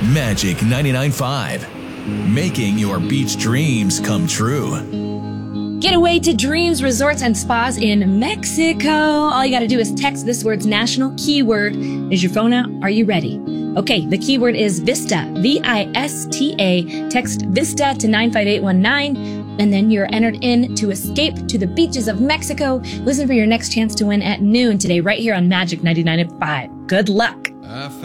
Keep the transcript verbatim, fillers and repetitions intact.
Magic ninety-nine point five. Making your beach dreams come true. Get away to Dreams Resorts and Spas in Mexico. All you got to do is text this word's national keyword. Is your phone out? Are you ready? Okay, the keyword is Vista, V I S T A. Text VISTA to nine five eight one nine, and then you're entered in to escape to the beaches of Mexico. Listen for your next chance to win at noon today, right here on Magic ninety-nine point five. Good luck.